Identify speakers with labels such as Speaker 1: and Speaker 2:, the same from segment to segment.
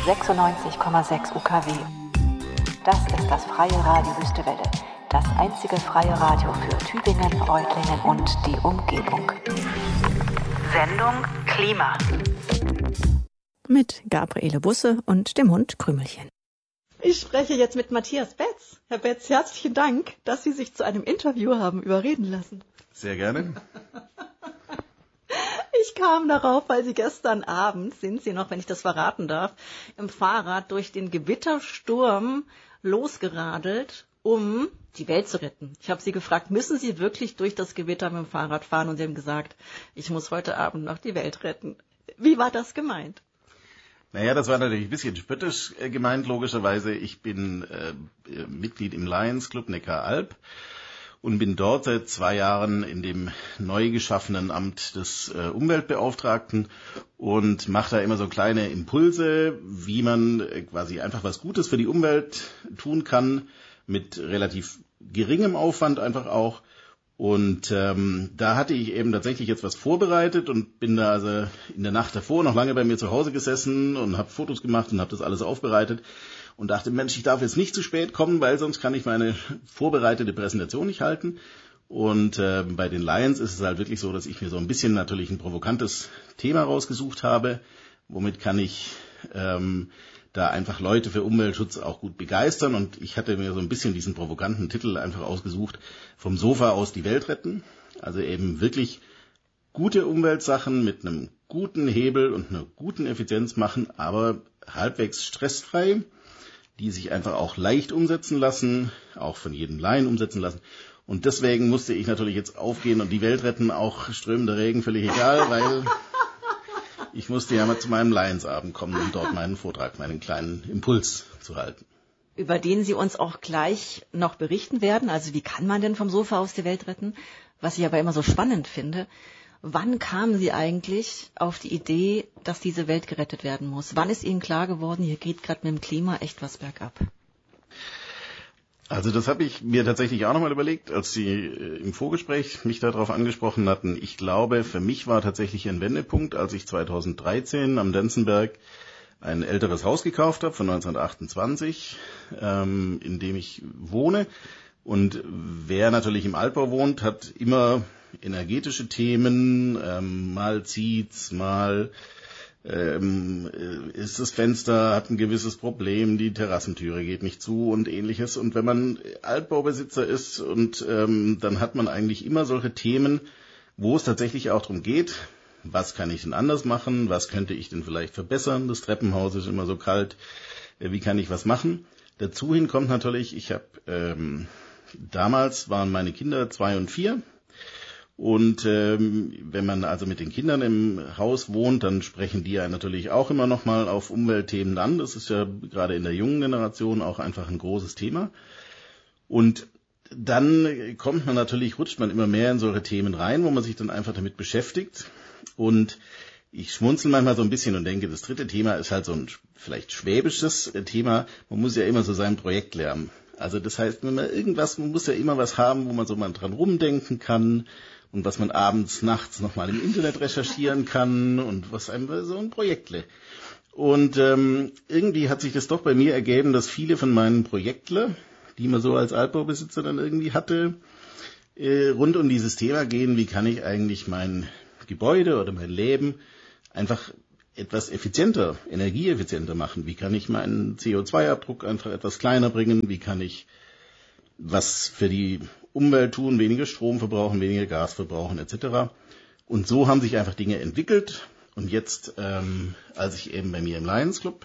Speaker 1: 96,6 UKW. Das ist das freie Radio Wüstewelle, das einzige freie Radio für Tübingen, Reutlingen und die Umgebung. Sendung Klima.
Speaker 2: Mit Gabriele Busse und dem Hund Krümelchen.
Speaker 3: Ich spreche jetzt mit Matthias Betz. Herr Betz, herzlichen Dank, dass Sie sich zu einem Interview haben überreden lassen.
Speaker 4: Sehr gerne.
Speaker 3: Ich kam darauf, weil Sie gestern Abend, sind Sie noch, wenn ich das verraten darf, im Fahrrad durch den Gewittersturm losgeradelt, um die Welt zu retten. Ich habe Sie gefragt, müssen Sie wirklich durch das Gewitter mit dem Fahrrad fahren? Und Sie haben gesagt, ich muss heute Abend noch die Welt retten. Wie war das gemeint?
Speaker 4: Naja, das war natürlich ein bisschen spöttisch gemeint, logischerweise. Ich bin Mitglied im Lions Club Neckaralb und bin dort seit 2 Jahren in dem neu geschaffenen Amt des Umweltbeauftragten und mache da immer so kleine Impulse, wie man quasi einfach was Gutes für die Umwelt tun kann, mit relativ geringem Aufwand einfach auch. Und da hatte ich eben tatsächlich jetzt was vorbereitet und bin da also in der Nacht davor noch lange bei mir zu Hause gesessen und habe Fotos gemacht und habe das alles aufbereitet und dachte, Mensch, ich darf jetzt nicht zu spät kommen, weil sonst kann ich meine vorbereitete Präsentation nicht halten. Und bei den Lions ist es halt wirklich so, dass ich mir so ein bisschen natürlich ein provokantes Thema rausgesucht habe. Womit kann ich da einfach Leute für Umweltschutz auch gut begeistern. Und ich hatte mir so ein bisschen diesen provokanten Titel einfach ausgesucht, vom Sofa aus die Welt retten. Also eben wirklich gute Umweltsachen mit einem guten Hebel und einer guten Effizienz machen, aber halbwegs stressfrei, die sich einfach auch leicht umsetzen lassen, auch von jedem Laien umsetzen lassen. Und deswegen musste ich natürlich jetzt aufgehen und die Welt retten, auch strömender Regen, völlig egal, weil ich musste ja mal zu meinem Lions-Abend kommen, um dort meinen Vortrag, meinen kleinen Impuls zu halten.
Speaker 3: Über den Sie uns auch gleich noch berichten werden. Also wie kann man denn vom Sofa aus die Welt retten? Was ich aber immer so spannend finde. Wann kamen Sie eigentlich auf die Idee, dass diese Welt gerettet werden muss? Wann ist Ihnen klar geworden, hier geht gerade mit dem Klima echt was bergab?
Speaker 4: Also das habe ich mir tatsächlich auch nochmal überlegt, als Sie im Vorgespräch mich darauf angesprochen hatten. Ich glaube, für mich war tatsächlich ein Wendepunkt, als ich 2013 am Denzenberg ein älteres Haus gekauft habe von 1928, in dem ich wohne. Und wer natürlich im Altbau wohnt, hat immer energetische Themen, mal zieht's, mal ist das Fenster, hat ein gewisses Problem, die Terrassentüre geht nicht zu und ähnliches. Und wenn man Altbaubesitzer ist und dann hat man eigentlich immer solche Themen, wo es tatsächlich auch darum geht, was kann ich denn anders machen, was könnte ich denn vielleicht verbessern, das Treppenhaus ist immer so kalt, wie kann ich was machen. Dazu hin kommt natürlich, ich habe damals waren meine Kinder 2 und 4. Und wenn man also mit den Kindern im Haus wohnt, dann sprechen die ja natürlich auch immer noch mal auf Umweltthemen an. Das ist ja gerade in der jungen Generation auch einfach ein großes Thema. Und dann rutscht man immer mehr in solche Themen rein, wo man sich dann einfach damit beschäftigt. Und ich schmunzel manchmal so ein bisschen und denke, das dritte Thema ist halt so ein vielleicht schwäbisches Thema. Man muss ja immer so sein Projekt lernen. Also das heißt, man muss ja immer was haben, wo man so mal dran rumdenken kann. Und was man abends, nachts nochmal im Internet recherchieren kann und was einem so ein Projektle. Und irgendwie hat sich das doch bei mir ergeben, dass viele von meinen Projektle, die man so als Altbaubesitzer dann irgendwie hatte, rund um dieses Thema gehen, wie kann ich eigentlich mein Gebäude oder mein Leben einfach etwas effizienter, energieeffizienter machen? Wie kann ich meinen CO2-Abdruck einfach etwas kleiner bringen? Wie kann ich was für die Umwelt tun, weniger Strom verbrauchen, weniger Gas verbrauchen etc. Und so haben sich einfach Dinge entwickelt. Und jetzt, als ich eben bei mir im Lions Club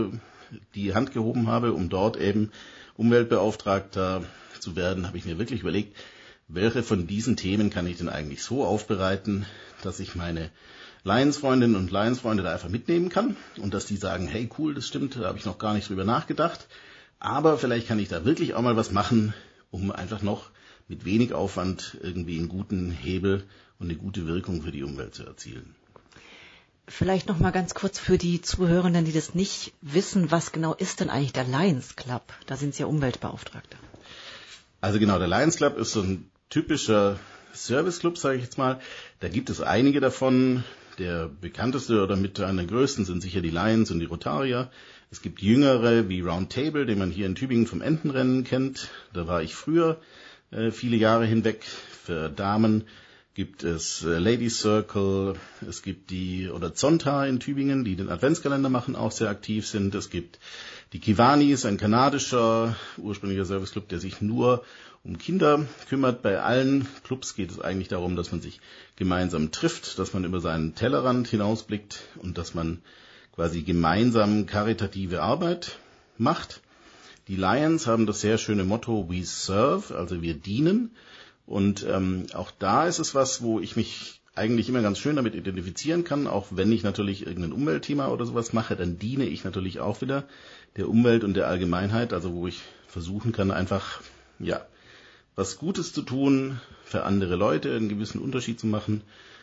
Speaker 4: die Hand gehoben habe, um dort eben Umweltbeauftragter zu werden, habe ich mir wirklich überlegt, welche von diesen Themen kann ich denn eigentlich so aufbereiten, dass ich meine Lions-Freundinnen und Lions-Freunde da einfach mitnehmen kann und dass die sagen, hey cool, das stimmt, da habe ich noch gar nicht drüber nachgedacht, aber vielleicht kann ich da wirklich auch mal was machen, um einfach noch mit wenig Aufwand irgendwie einen guten Hebel und eine gute Wirkung für die Umwelt zu erzielen.
Speaker 3: Vielleicht noch mal ganz kurz für die Zuhörenden, die das nicht wissen, was genau ist denn eigentlich der Lions Club? Da sind Sie ja Umweltbeauftragter.
Speaker 4: Also genau, der Lions Club ist so ein typischer Serviceclub, sage ich jetzt mal. Da gibt es einige davon, Der bekannteste oder mit einer der größten sind sicher die Lions und die Rotarier. Es gibt jüngere wie Round Table, den man hier in Tübingen vom Entenrennen kennt. Da war ich früher viele Jahre hinweg. Für Damen gibt es Ladies Circle, es gibt oder Zonta in Tübingen, die den Adventskalender machen, auch sehr aktiv sind. Es gibt die Kiwanis, ein kanadischer ursprünglicher Serviceclub, der sich nur um Kinder kümmert. Bei allen Clubs geht es eigentlich darum, dass man sich gemeinsam trifft, dass man über seinen Tellerrand hinausblickt und dass man quasi gemeinsam karitative Arbeit macht. Die Lions haben das sehr schöne Motto We Serve, also wir dienen. Und auch da ist es was, wo ich mich eigentlich immer ganz schön damit identifizieren kann. Auch wenn ich natürlich irgendein Umweltthema oder sowas mache, dann diene ich natürlich auch wieder der Umwelt und der Allgemeinheit. Also wo ich versuchen kann, einfach was Gutes zu tun, für andere Leute einen gewissen Unterschied zu machen.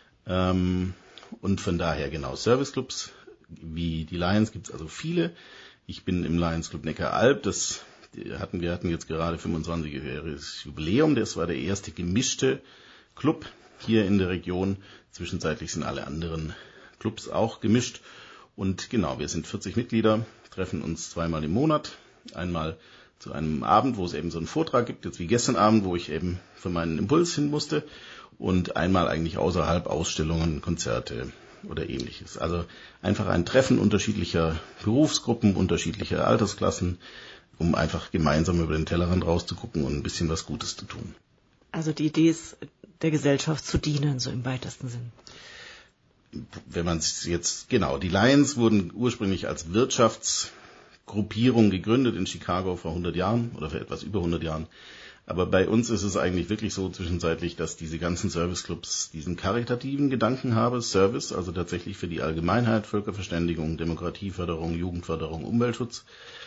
Speaker 4: Und von daher genau, Serviceclubs wie die Lions gibt es also viele. Ich bin im Lions Club Neckaralb, wir hatten jetzt gerade 25-jähriges Jubiläum, das war der erste gemischte Club hier in der Region. Zwischenzeitlich sind alle anderen Clubs auch gemischt. Und genau, wir sind 40 Mitglieder, treffen uns zweimal im Monat. Einmal zu einem Abend, wo es eben so einen Vortrag gibt, jetzt wie gestern Abend, wo ich eben für meinen Impuls hin musste. Und einmal eigentlich außerhalb Ausstellungen, Konzerte oder ähnliches. Also einfach ein Treffen unterschiedlicher Berufsgruppen, unterschiedlicher Altersklassen, um einfach gemeinsam über den Tellerrand rauszugucken und ein bisschen was Gutes zu tun.
Speaker 3: Also die Idee ist, der Gesellschaft zu dienen, so im weitesten Sinn.
Speaker 4: Wenn man es jetzt, genau, die Lions wurden ursprünglich als Wirtschaftsgruppierung gegründet in Chicago vor 100 Jahren oder vor etwas über 100 Jahren. Aber bei uns ist es eigentlich wirklich so zwischenzeitlich, dass diese ganzen Serviceclubs diesen karitativen Gedanken haben, Service, also tatsächlich für die Allgemeinheit, Völkerverständigung, Demokratieförderung, Jugendförderung, Umweltschutz.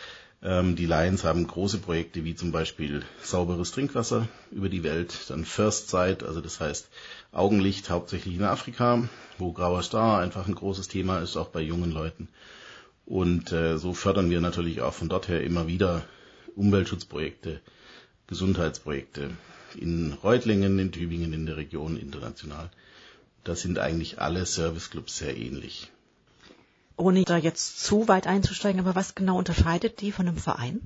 Speaker 4: Die Lions haben große Projekte wie zum Beispiel sauberes Trinkwasser über die Welt, dann First Sight, also das heißt Augenlicht hauptsächlich in Afrika, wo grauer Star einfach ein großes Thema ist, auch bei jungen Leuten. Und so fördern wir natürlich auch von dort her immer wieder Umweltschutzprojekte, Gesundheitsprojekte in Reutlingen, in Tübingen, in der Region, international. Da sind eigentlich alle Serviceclubs sehr ähnlich.
Speaker 2: Ohne da jetzt zu weit einzusteigen, aber was genau unterscheidet die von einem Verein?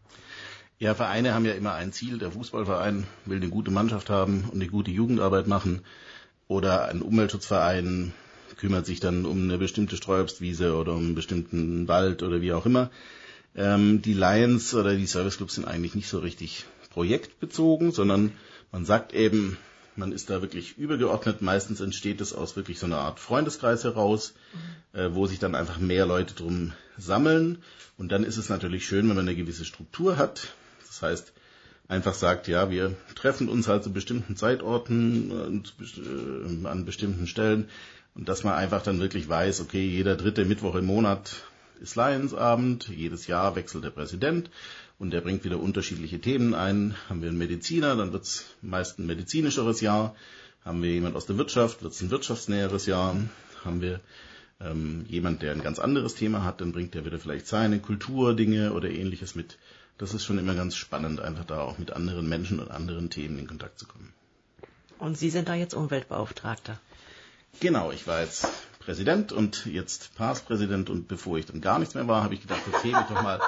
Speaker 4: Ja, Vereine haben ja immer ein Ziel. Der Fußballverein will eine gute Mannschaft haben und eine gute Jugendarbeit machen. Oder ein Umweltschutzverein kümmert sich dann um eine bestimmte Streuobstwiese oder um einen bestimmten Wald oder wie auch immer. Die Lions oder die Serviceclubs sind eigentlich nicht so richtig projektbezogen, sondern man sagt eben, man ist da wirklich übergeordnet. Meistens entsteht es aus wirklich so einer Art Freundeskreis heraus, wo sich dann einfach mehr Leute drum sammeln. Und dann ist es natürlich schön, wenn man eine gewisse Struktur hat. Das heißt, einfach sagt, ja, wir treffen uns halt zu bestimmten Zeitorten und an bestimmten Stellen. Und dass man einfach dann wirklich weiß, okay, jeder 3. Mittwoch im Monat ist Lionsabend, jedes Jahr wechselt der Präsident. Und der bringt wieder unterschiedliche Themen ein. Haben wir einen Mediziner, dann wird es meist ein medizinischeres Jahr. Haben wir jemand aus der Wirtschaft, wird es ein wirtschaftsnäheres Jahr. Haben wir jemand, der ein ganz anderes Thema hat, dann bringt der wieder vielleicht seine Kulturdinge oder Ähnliches mit. Das ist schon immer ganz spannend, einfach da auch mit anderen Menschen und anderen Themen in Kontakt zu kommen.
Speaker 2: Und Sie sind da jetzt Umweltbeauftragter?
Speaker 4: Genau, ich war jetzt Präsident und jetzt Past-Präsident und bevor ich dann gar nichts mehr war, habe ich gedacht, okay, mich doch mal...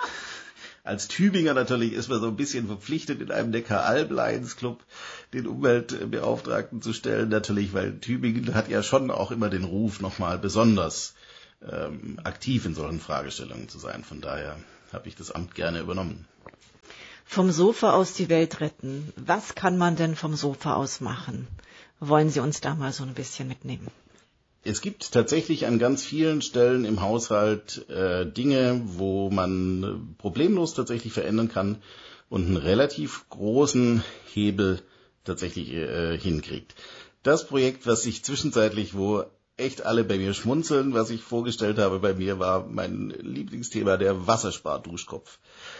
Speaker 4: Als Tübinger natürlich ist man so ein bisschen verpflichtet, in einem Neckaralb-Lions-Club den Umweltbeauftragten zu stellen, natürlich, weil Tübingen hat ja schon auch immer den Ruf, nochmal besonders aktiv in solchen Fragestellungen zu sein. Von daher habe ich das Amt gerne übernommen.
Speaker 2: Vom Sofa aus die Welt retten. Was kann man denn vom Sofa aus machen? Wollen Sie uns da mal so ein bisschen mitnehmen?
Speaker 4: Es gibt tatsächlich an ganz vielen Stellen im Haushalt Dinge, wo man problemlos tatsächlich verändern kann und einen relativ großen Hebel tatsächlich hinkriegt. Das Projekt, was ich zwischenzeitlich, wo echt alle bei mir schmunzeln, was ich vorgestellt habe bei mir, war mein Lieblingsthema, der Wassersparduschkopf.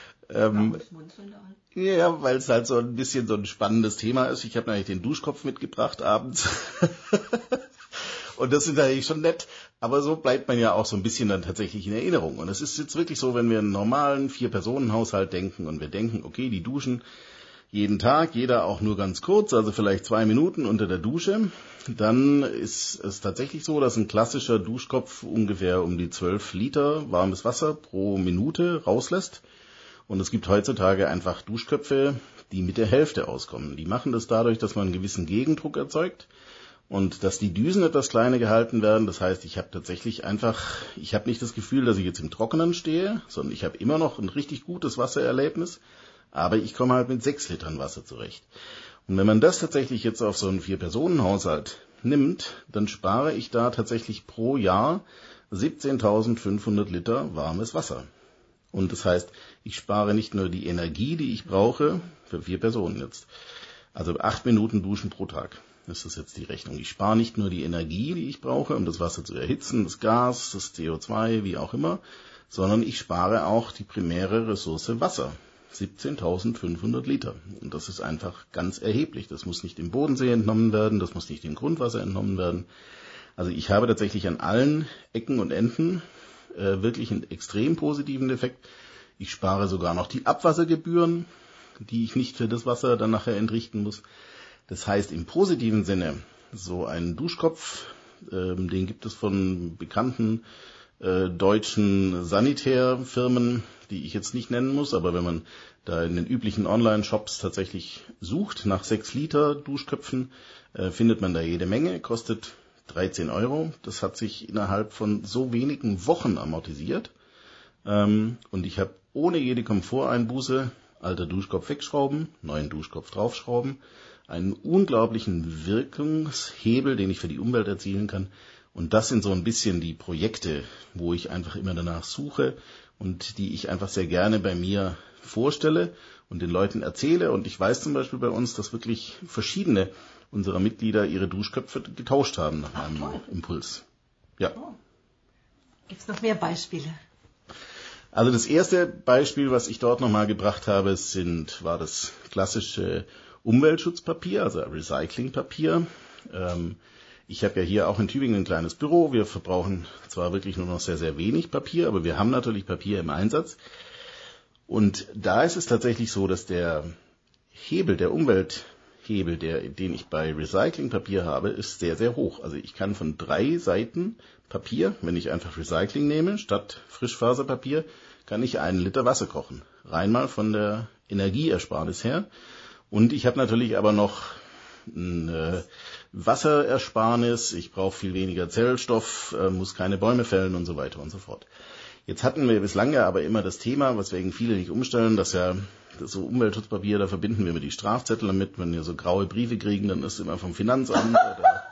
Speaker 4: Ja, weil es halt so ein bisschen so ein spannendes Thema ist. Ich habe natürlich den Duschkopf mitgebracht abends. Und das ist natürlich schon nett, aber so bleibt man ja auch so ein bisschen dann tatsächlich in Erinnerung. Und es ist jetzt wirklich so, wenn wir einen normalen 4-Personen-Haushalt denken und wir denken, okay, die duschen jeden Tag, jeder auch nur ganz kurz, also vielleicht 2 Minuten unter der Dusche, dann ist es tatsächlich so, dass ein klassischer Duschkopf ungefähr um die 12 Liter warmes Wasser pro Minute rauslässt. Und es gibt heutzutage einfach Duschköpfe, die mit der Hälfte auskommen. Die machen das dadurch, dass man einen gewissen Gegendruck erzeugt und dass die Düsen etwas kleiner gehalten werden. Das heißt, ich habe nicht das Gefühl, dass ich jetzt im Trockenen stehe, sondern ich habe immer noch ein richtig gutes Wassererlebnis. Aber ich komme halt mit 6 Litern Wasser zurecht. Und wenn man das tatsächlich jetzt auf so einen 4-Personen-Haushalt nimmt, dann spare ich da tatsächlich pro Jahr 17.500 Liter warmes Wasser. Und das heißt, ich spare nicht nur die Energie, die ich brauche, für 4 Personen jetzt. Also 8 Minuten Duschen pro Tag. Das ist jetzt die Rechnung. Ich spare nicht nur die Energie, die ich brauche, um das Wasser zu erhitzen, das Gas, das CO2, wie auch immer, sondern ich spare auch die primäre Ressource Wasser. 17.500 Liter. Und das ist einfach ganz erheblich. Das muss nicht im Bodensee entnommen werden, das muss nicht im Grundwasser entnommen werden. Also ich habe tatsächlich an allen Ecken und Enden wirklich einen extrem positiven Effekt. Ich spare sogar noch die Abwassergebühren, die ich nicht für das Wasser dann nachher entrichten muss. Das heißt im positiven Sinne, so einen Duschkopf, den gibt es von bekannten deutschen Sanitärfirmen, die ich jetzt nicht nennen muss, aber wenn man da in den üblichen Online-Shops tatsächlich sucht nach 6 Liter Duschköpfen, findet man da jede Menge, kostet 13 €. Das hat sich innerhalb von so wenigen Wochen amortisiert. Und ich habe ohne jede Komforteinbuße, alter Duschkopf wegschrauben, neuen Duschkopf draufschrauben, einen unglaublichen Wirkungshebel, den ich für die Umwelt erzielen kann. Und das sind so ein bisschen die Projekte, wo ich einfach immer danach suche und die ich einfach sehr gerne bei mir vorstelle und den Leuten erzähle. Und ich weiß zum Beispiel bei uns, dass wirklich verschiedene unserer Mitglieder ihre Duschköpfe getauscht haben nach meinem Impuls. Ja.
Speaker 3: Gibt es noch mehr Beispiele?
Speaker 4: Also das erste Beispiel, was ich dort nochmal gebracht habe, war das klassische Umweltschutzpapier, also Recyclingpapier. Ich habe ja hier auch in Tübingen ein kleines Büro. Wir verbrauchen zwar wirklich nur noch sehr, sehr wenig Papier, aber wir haben natürlich Papier im Einsatz. Und da ist es tatsächlich so, dass der Hebel, der Umwelthebel, den ich bei Recyclingpapier habe, ist sehr, sehr hoch. Also ich kann von 3 Seiten Papier, wenn ich einfach Recycling nehme, statt Frischfaserpapier, kann ich 1 Liter Wasser kochen. Rein mal von der Energieersparnis her. Und ich habe natürlich aber noch ein Wasserersparnis, ich brauche viel weniger Zellstoff, muss keine Bäume fällen und so weiter und so fort. Jetzt hatten wir bislang ja aber immer das Thema, was wegen viele nicht umstellen, dass ja das so Umweltschutzpapier, da verbinden wir immer die Strafzettel damit, wenn wir so graue Briefe kriegen, dann ist immer vom Finanzamt oder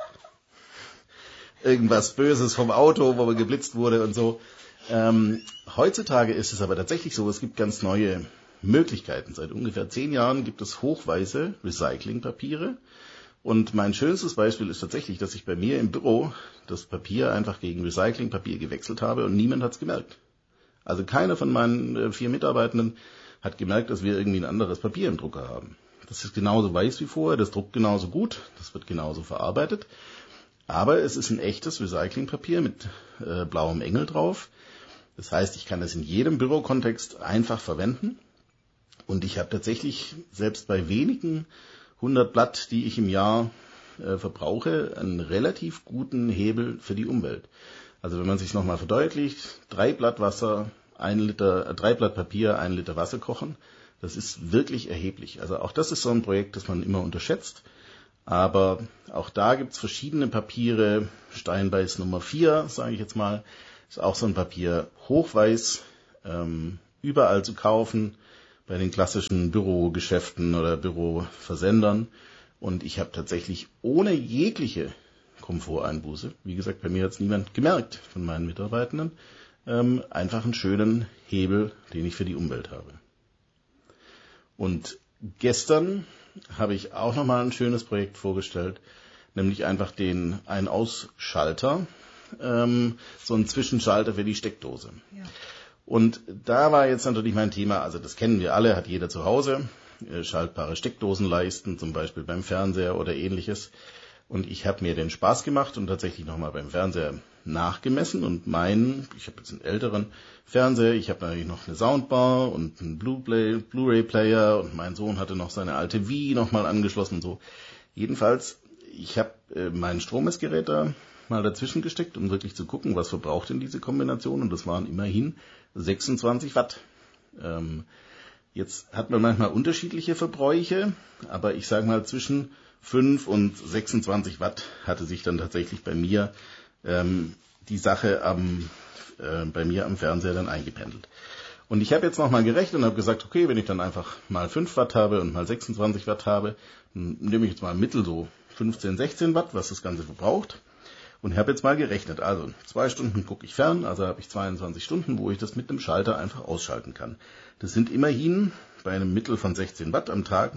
Speaker 4: irgendwas Böses vom Auto, wo man geblitzt wurde und so. Heutzutage ist es aber tatsächlich so, es gibt ganz neue Möglichkeiten. Seit ungefähr 10 Jahren gibt es hochweiße Recyclingpapiere. Und mein schönstes Beispiel ist tatsächlich, dass ich bei mir im Büro das Papier einfach gegen Recyclingpapier gewechselt habe und niemand hat es gemerkt. Also keiner von meinen 4 Mitarbeitenden hat gemerkt, dass wir irgendwie ein anderes Papier im Drucker haben. Das ist genauso weiß wie vorher, das druckt genauso gut, das wird genauso verarbeitet. Aber es ist ein echtes Recyclingpapier mit blauem Engel drauf. Das heißt, ich kann es in jedem Bürokontext einfach verwenden. Und ich habe tatsächlich selbst bei wenigen 100 Blatt, die ich im Jahr verbrauche, einen relativ guten Hebel für die Umwelt. Also wenn man sich nochmal verdeutlicht, 3 Blatt Wasser, 3 Blatt Papier, 1 Liter Wasser kochen, das ist wirklich erheblich. Also auch das ist so ein Projekt, das man immer unterschätzt. Aber auch da gibt's verschiedene Papiere. Steinbeiß Nummer 4, sage ich jetzt mal, ist auch so ein Papier, hochweiß, überall zu kaufen, bei den klassischen Bürogeschäften oder Büroversendern. Und ich habe tatsächlich ohne jegliche Komforteinbuße, wie gesagt, bei mir hat es niemand gemerkt von meinen Mitarbeitenden, einfach einen schönen Hebel, den ich für die Umwelt habe. Und gestern habe ich auch nochmal ein schönes Projekt vorgestellt, nämlich einfach den Ein-Aus-Schalter, so einen Zwischenschalter für die Steckdose. Ja. Und da war jetzt natürlich mein Thema, also das kennen wir alle, hat jeder zu Hause, schaltbare Steckdosenleisten, zum Beispiel beim Fernseher oder ähnliches. Und ich habe mir den Spaß gemacht und tatsächlich nochmal beim Fernseher nachgemessen und ich habe jetzt einen älteren Fernseher, ich habe natürlich noch eine Soundbar und einen Blu-ray-Player und mein Sohn hatte noch seine alte Wii nochmal angeschlossen und so. Jedenfalls, ich habe mein Strommessgerät da mal dazwischen gesteckt, um wirklich zu gucken, was verbraucht denn diese Kombination, und das waren immerhin 26 Watt. Jetzt hat man manchmal unterschiedliche Verbräuche, aber ich sage mal, zwischen 5 und 26 Watt hatte sich dann tatsächlich bei mir die Sache bei mir am Fernseher dann eingependelt. Und ich habe jetzt nochmal gerechnet und habe gesagt, okay, wenn ich dann einfach mal 5 Watt habe und mal 26 Watt habe, dann nehme ich jetzt mal mittel so 15, 16 Watt, was das Ganze verbraucht. Und habe jetzt mal gerechnet, also 2 Stunden gucke ich fern, also habe ich 22 Stunden, wo ich das mit einem Schalter einfach ausschalten kann. Das sind immerhin bei einem Mittel von 16 Watt am Tag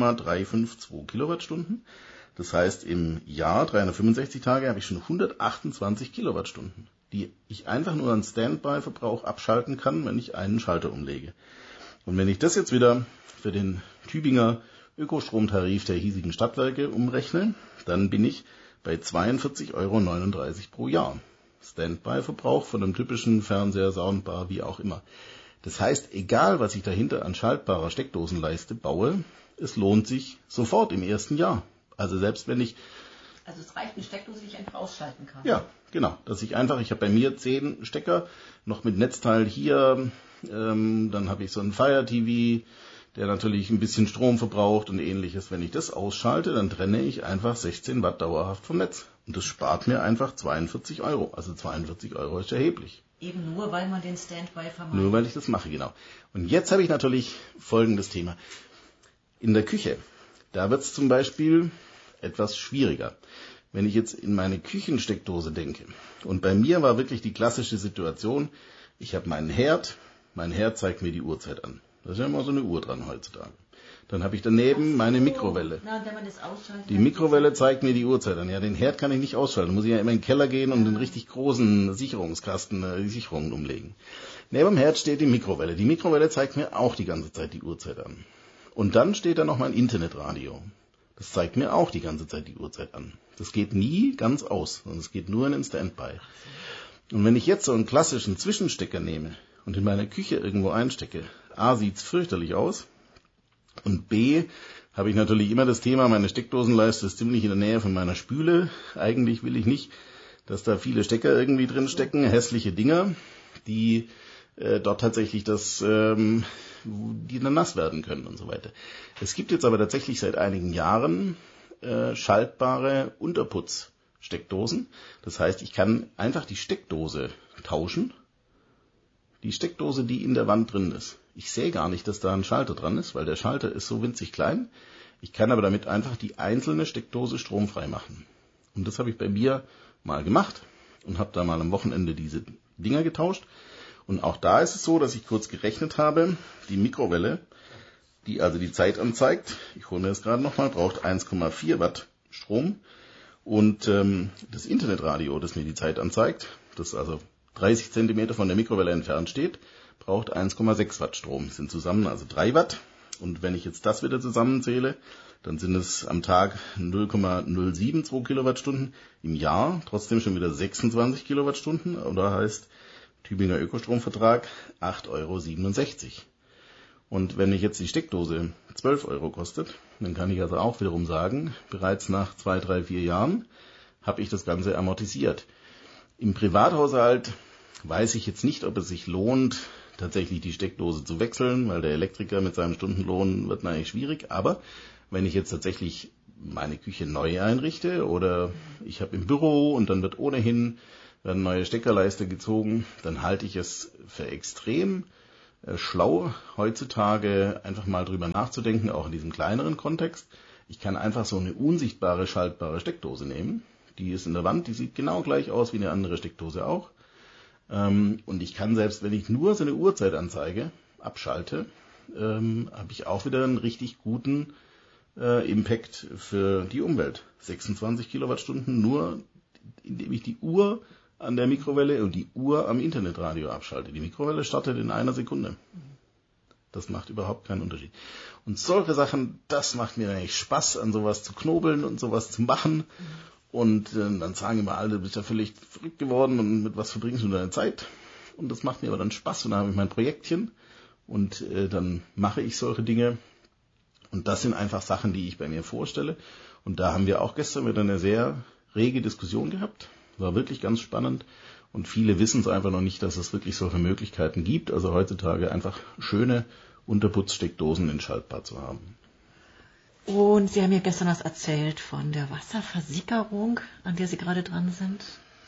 Speaker 4: 0,352 Kilowattstunden. Das heißt, im Jahr, 365 Tage, habe ich schon 128 Kilowattstunden, die ich einfach nur an Standby-Verbrauch abschalten kann, wenn ich einen Schalter umlege. Und wenn ich das jetzt wieder für den Tübinger Ökostromtarif der hiesigen Stadtwerke umrechne, dann bin ich bei 42,39 € pro Jahr. Standby-Verbrauch von einem typischen Fernseher, Soundbar, wie auch immer. Das heißt, egal was ich dahinter an schaltbarer Steckdosenleiste baue, es lohnt sich sofort im ersten Jahr. Also selbst wenn ich...
Speaker 3: Also es reicht eine Steckdose, die ich einfach ausschalten kann.
Speaker 4: Ja, genau. Ich habe bei mir 10 Stecker, noch mit Netzteil hier, dann habe ich so einen Fire TV, der natürlich ein bisschen Strom verbraucht und ähnliches. Wenn ich das ausschalte, dann trenne ich einfach 16 Watt dauerhaft vom Netz. Und das spart mir einfach 42 €. Also 42 € ist erheblich.
Speaker 3: Eben nur, weil man den Standby vermeidet.
Speaker 4: Nur weil ich das mache, genau. Und jetzt habe ich natürlich folgendes Thema. In der Küche, da wird es zum Beispiel etwas schwieriger. Wenn ich jetzt in meine Küchensteckdose denke, und bei mir war wirklich die klassische Situation, ich habe meinen Herd zeigt mir die Uhrzeit an. Da ist ja immer so eine Uhr dran heutzutage. Dann habe ich daneben meine Mikrowelle.
Speaker 3: Na, wenn man das ausschaltet,
Speaker 4: die Mikrowelle zeigt mir die Uhrzeit an. Ja, den Herd kann ich nicht ausschalten. Da muss ich ja immer in den Keller gehen und den richtig großen Sicherungskasten, die Sicherungen umlegen. Neben dem Herd steht die Mikrowelle. Die Mikrowelle zeigt mir auch die ganze Zeit die Uhrzeit an. Und dann steht da noch mein Internetradio. Das zeigt mir auch die ganze Zeit die Uhrzeit an. Das geht nie ganz aus, sondern es geht nur in den Standby. Und wenn ich jetzt so einen klassischen Zwischenstecker nehme und in meiner Küche irgendwo einstecke, A, sieht's fürchterlich aus, und B, habe ich natürlich immer das Thema, meine Steckdosenleiste ist ziemlich in der Nähe von meiner Spüle. Eigentlich will ich nicht, dass da viele Stecker irgendwie drin stecken, hässliche Dinger, die dort tatsächlich die dann nass werden können und so weiter. Es gibt jetzt aber tatsächlich seit einigen Jahren schaltbare Unterputzsteckdosen. Das heißt, ich kann einfach die Steckdose tauschen. Die Steckdose, die in der Wand drin ist. Ich sehe gar nicht, dass da ein Schalter dran ist, weil der Schalter ist so winzig klein. Ich kann aber damit einfach die einzelne Steckdose stromfrei machen. Und das habe ich bei mir mal gemacht und habe da mal am Wochenende diese Dinger getauscht. Und auch da ist es so, dass ich kurz gerechnet habe, die Mikrowelle, die also die Zeit anzeigt, ich hole mir das gerade nochmal, braucht 1,4 Watt Strom. Und das Internetradio, das mir die Zeit anzeigt, das also 30 Zentimeter von der Mikrowelle entfernt steht, braucht 1,6 Watt Strom. Das sind zusammen also 3 Watt. Und wenn ich jetzt das wieder zusammenzähle, dann sind es am Tag 0,072 Kilowattstunden, im Jahr trotzdem schon wieder 26 Kilowattstunden. Oder heißt Tübinger Ökostromvertrag 8,67 €. Und wenn mich jetzt die Steckdose 12 € kostet, dann kann ich also auch wiederum sagen, bereits nach 2, 3, 4 Jahren habe ich das Ganze amortisiert. Im Privathaushalt weiß ich jetzt nicht, ob es sich lohnt, tatsächlich die Steckdose zu wechseln, weil der Elektriker mit seinem Stundenlohn wird eigentlich schwierig. Aber wenn ich jetzt tatsächlich meine Küche neu einrichte oder ich habe im Büro und dann werden neue Steckerleiste gezogen, dann halte ich es für extrem schlau, heutzutage einfach mal drüber nachzudenken, auch in diesem kleineren Kontext. Ich kann einfach so eine unsichtbare, schaltbare Steckdose nehmen. Die ist in der Wand, die sieht genau gleich aus wie eine andere Steckdose auch. Und ich kann selbst, wenn ich nur so eine Uhrzeitanzeige abschalte, habe ich auch wieder einen richtig guten Impact für die Umwelt. 26 Kilowattstunden nur, indem ich die Uhr an der Mikrowelle und die Uhr am Internetradio abschalte. Die Mikrowelle startet in 1 Sekunde. Das macht überhaupt keinen Unterschied. Und solche Sachen, das macht mir eigentlich Spaß, an sowas zu knobeln und sowas zu machen. Und dann sagen immer alle, du bist ja völlig verrückt geworden und mit was verbringst du deine Zeit? Und das macht mir aber dann Spaß und dann habe ich mein Projektchen und dann mache ich solche Dinge. Und das sind einfach Sachen, die ich bei mir vorstelle. Und da haben wir auch gestern wieder eine sehr rege Diskussion gehabt. War wirklich ganz spannend. Und viele wissen es einfach noch nicht, dass es wirklich solche Möglichkeiten gibt. Also heutzutage einfach schöne Unterputzsteckdosen in schaltbar zu haben.
Speaker 2: Und Sie haben mir gestern was erzählt von der Wasserversickerung, an der Sie gerade dran sind.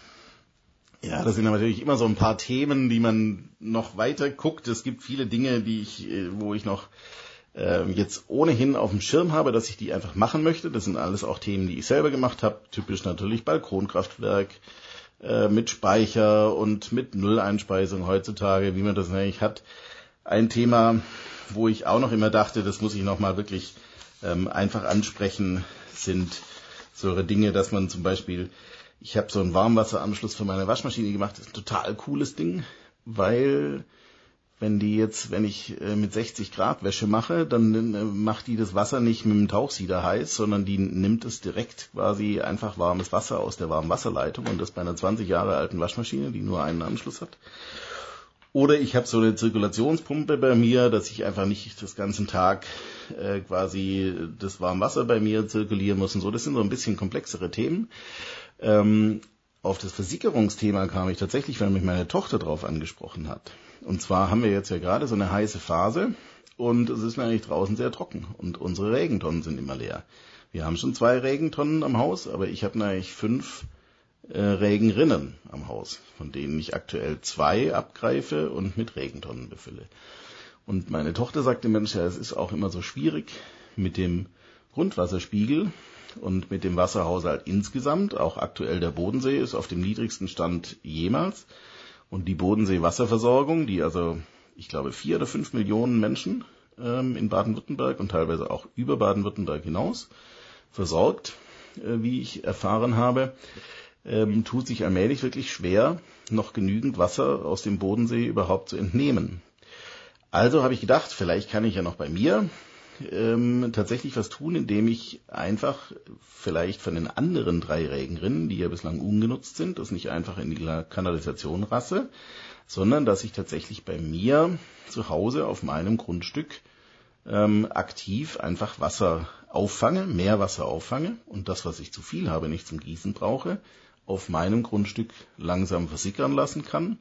Speaker 4: Ja, das sind natürlich immer so ein paar Themen, die man noch weiter guckt. Es gibt viele Dinge, wo ich noch jetzt ohnehin auf dem Schirm habe, dass ich die einfach machen möchte. Das sind alles auch Themen, die ich selber gemacht habe. Typisch natürlich Balkonkraftwerk mit Speicher und mit Nulleinspeisung heutzutage, wie man das eigentlich hat. Ein Thema, wo ich auch noch immer dachte, das muss ich noch mal wirklich einfach ansprechen, sind solche Dinge, dass man zum Beispiel, ich habe so einen Warmwasseranschluss für meine Waschmaschine gemacht, das ist ein total cooles Ding, weil wenn ich mit 60 Grad Wäsche mache, dann macht die das Wasser nicht mit dem Tauchsieder heiß, sondern die nimmt es direkt quasi einfach warmes Wasser aus der Warmwasserleitung und das bei einer 20 Jahre alten Waschmaschine, die nur einen Anschluss hat. Oder ich habe so eine Zirkulationspumpe bei mir, dass ich einfach nicht das ganzen Tag quasi das Warmwasser bei mir zirkulieren muss und so. Das sind so ein bisschen komplexere Themen. Auf das Versickerungsthema kam ich tatsächlich, weil mich meine Tochter drauf angesprochen hat. Und zwar haben wir jetzt ja gerade so eine heiße Phase und es ist eigentlich draußen sehr trocken und unsere Regentonnen sind immer leer. Wir haben schon 2 Regentonnen am Haus, aber ich habe eigentlich 5 Regenrinnen am Haus, von denen ich aktuell 2 abgreife und mit Regentonnen befülle. Und meine Tochter sagte, Mensch, ja, es ist auch immer so schwierig mit dem Grundwasserspiegel und mit dem Wasserhaushalt insgesamt. Auch aktuell der Bodensee ist auf dem niedrigsten Stand jemals. Und die Bodensee-Wasserversorgung, die also, ich glaube, 4 oder 5 Millionen Menschen in Baden-Württemberg und teilweise auch über Baden-Württemberg hinaus versorgt, wie ich erfahren habe, tut sich allmählich wirklich schwer, noch genügend Wasser aus dem Bodensee überhaupt zu entnehmen. Also habe ich gedacht, vielleicht kann ich ja noch bei mir tatsächlich was tun, indem ich einfach vielleicht von den anderen 3 Regenrinnen, die ja bislang ungenutzt sind, das nicht einfach in die Kanalisation rasse, sondern dass ich tatsächlich bei mir zu Hause auf meinem Grundstück aktiv einfach Wasser auffange, mehr Wasser auffange und das, was ich zu viel habe, nicht zum Gießen brauche, auf meinem Grundstück langsam versickern lassen kann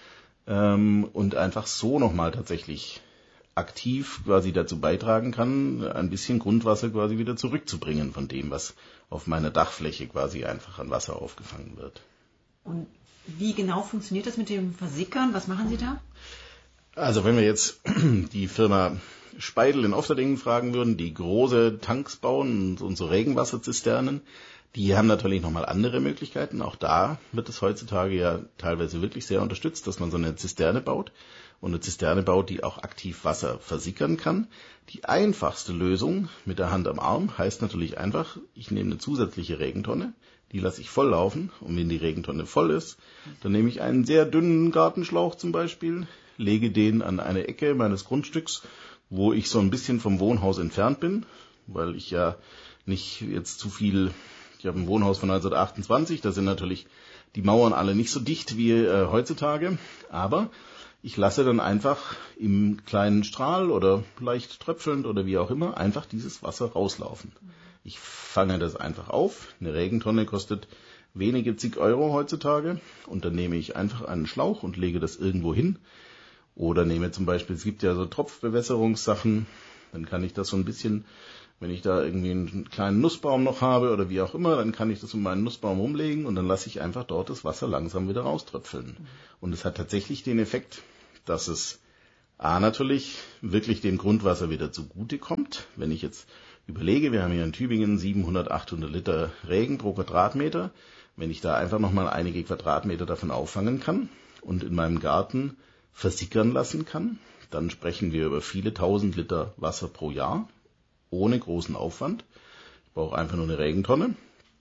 Speaker 4: und einfach so nochmal tatsächlich aktiv quasi dazu beitragen kann, ein bisschen Grundwasser quasi wieder zurückzubringen von dem, was auf meiner Dachfläche quasi einfach an Wasser aufgefangen wird.
Speaker 2: Und wie genau funktioniert das mit dem Versickern? Was machen Sie da?
Speaker 4: Also wenn wir jetzt die Firma Speidel in Ofterdingen fragen würden, die große Tanks bauen und so Regenwasserzisternen, die haben natürlich nochmal andere Möglichkeiten. Auch da wird es heutzutage ja teilweise wirklich sehr unterstützt, dass man so eine Zisterne baut. Und eine Zisterne baut, die auch aktiv Wasser versickern kann. Die einfachste Lösung mit der Hand am Arm heißt natürlich einfach, ich nehme eine zusätzliche Regentonne, die lasse ich voll laufen. Und wenn die Regentonne voll ist, dann nehme ich einen sehr dünnen Gartenschlauch zum Beispiel, lege den an eine Ecke meines Grundstücks, wo ich so ein bisschen vom Wohnhaus entfernt bin, weil ich ja nicht jetzt zu viel... Ich habe ein Wohnhaus von 1928, da sind natürlich die Mauern alle nicht so dicht wie heutzutage, aber ich lasse dann einfach im kleinen Strahl oder leicht tröpfelnd oder wie auch immer einfach dieses Wasser rauslaufen. Ich fange das einfach auf, eine Regentonne kostet wenige zig Euro heutzutage und dann nehme ich einfach einen Schlauch und lege das irgendwo hin oder nehme zum Beispiel, es gibt ja so Tropfbewässerungssachen, dann kann ich das so ein bisschen... Wenn ich da irgendwie einen kleinen Nussbaum noch habe oder wie auch immer, dann kann ich das um meinen Nussbaum rumlegen und dann lasse ich einfach dort das Wasser langsam wieder rauströpfeln. Und es hat tatsächlich den Effekt, dass es natürlich wirklich dem Grundwasser wieder zugutekommt. Wenn ich jetzt überlege, wir haben hier in Tübingen 700, 800 Liter Regen pro Quadratmeter. Wenn ich da einfach nochmal einige Quadratmeter davon auffangen kann und in meinem Garten versickern lassen kann, dann sprechen wir über viele 1000 Liter Wasser pro Jahr. Ohne großen Aufwand. Ich brauche einfach nur eine Regentonne